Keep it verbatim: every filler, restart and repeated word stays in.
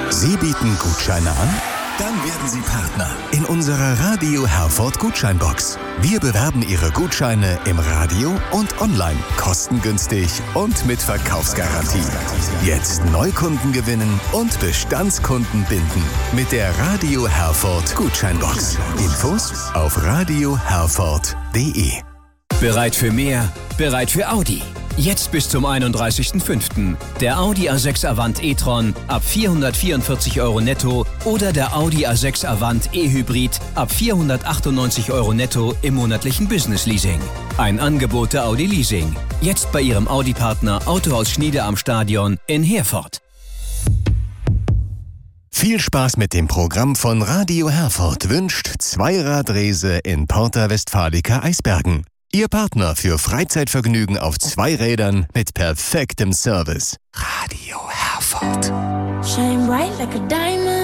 Sie bieten Gutscheine an? Dann werden Sie Partner in unserer Radio Herford Gutscheinbox. Wir bewerben Ihre Gutscheine im Radio und online, kostengünstig und mit Verkaufsgarantie. Jetzt Neukunden gewinnen und Bestandskunden binden mit der Radio Herford Gutscheinbox. Infos auf radio herford punkt de. Bereit für mehr? Bereit für Audi? Jetzt bis zum einunddreißigsten fünften Der Audi A sechs Avant e-tron ab vierhundertvierundvierzig Euro netto oder der Audi A sechs Avant e-Hybrid ab vierhundertachtundneunzig Euro netto im monatlichen Business-Leasing. Ein Angebot der Audi Leasing. Jetzt bei Ihrem Audi-Partner Autohaus Schniede am Stadion in Herford. Viel Spaß mit dem Programm von Radio Herford wünscht Zweiradrese in Porta Westfalica Eisbergen. Ihr Partner für Freizeitvergnügen auf zwei Rädern mit perfektem Service. Radio Herford. Shine bright like a diamond.